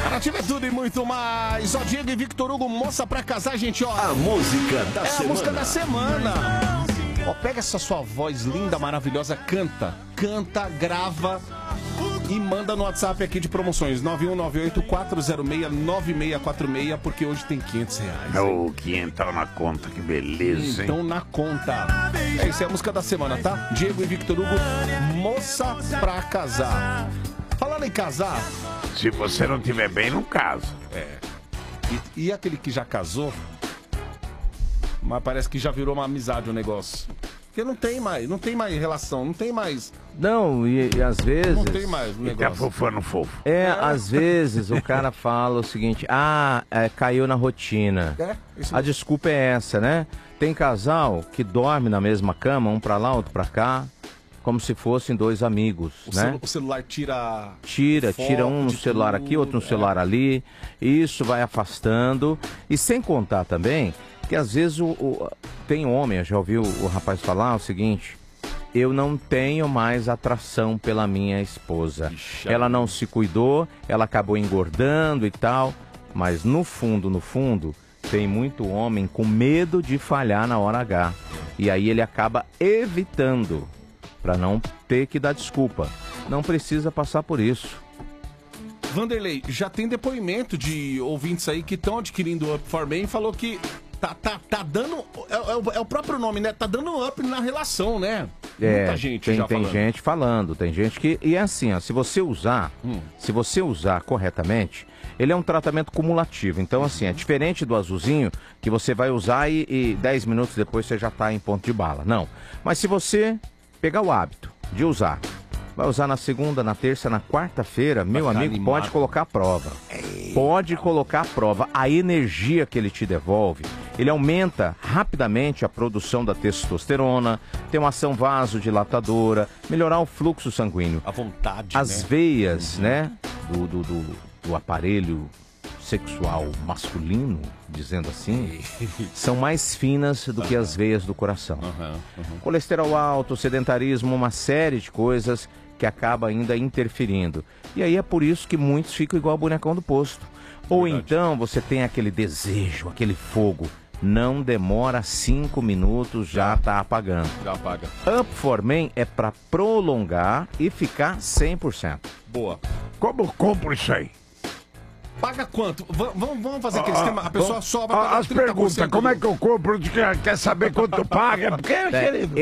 Nativa é tudo e muito mais. Ó, Diego e Victor Hugo, moça pra casar, gente, ó. A música da semana. A música da semana. Ó, pega essa sua voz linda, maravilhosa, canta, grava e manda no WhatsApp aqui de promoções, 91984069646, porque hoje tem R$500. Ô, quinhentão na conta, que beleza, hein? Então na conta. É isso, é a música da semana, tá? Diego e Victor Hugo, moça pra casar. Falando em casar... Se você não tiver bem, não casa. É. E aquele que já casou, mas parece que já virou uma amizade o negócio. Porque não tem mais relação, não tem mais... Não, e às vezes... Não tem mais o E tá negócio. fofando fofo. Às vezes o cara fala o seguinte, caiu na rotina. Isso A desculpa é essa, né? Tem casal que dorme na mesma cama, um pra lá, outro pra cá, como se fossem dois amigos, né? O celular tira Tira um no celular aqui, outro no celular ali. Isso vai afastando. E sem contar também que às vezes tem homem, eu já ouvi o rapaz falar o seguinte: eu não tenho mais atração pela minha esposa. Ela não se cuidou, ela acabou engordando e tal. Mas no fundo, tem muito homem com medo de falhar na hora H. E aí ele acaba evitando, para não ter que dar desculpa. Não precisa passar por isso. Vanderlei, já tem depoimento de ouvintes aí que estão adquirindo o Up for Men e falou que tá dando... É o próprio nome, né? Tá dando up na relação, né? Muita gente tem, já tem falando. gente falando, tem gente que... E é assim, ó, se você usar corretamente, ele é um tratamento cumulativo. Então, assim, é diferente do azulzinho, que você vai usar e 10 minutos depois você já tá em ponto de bala. Não. Mas se você pegar o hábito de usar, vai usar na segunda, na terça, na quarta-feira, meu amigo, animado. pode colocar à prova. Pode colocar à prova. A energia que ele te devolve, ele aumenta rapidamente a produção da testosterona, tem uma ação vasodilatadora, melhorar o fluxo sanguíneo. A vontade, As veias, né, do aparelho sexual masculino, dizendo assim, são mais finas do que as veias do coração. Colesterol alto, sedentarismo, uma série de coisas que acaba ainda interferindo. E aí é por isso que muitos ficam igual o bonecão do posto. Ou então você tem aquele desejo, aquele fogo. Não demora 5 minutos, já tá apagando. Já apaga. Up for Men é para prolongar e ficar 100%. Boa. Como compro isso aí? Paga quanto? Vamos fazer aquele esquema. A pessoa sobra... As perguntas, como é que eu compro? Quer saber quanto paga? Porque, querido...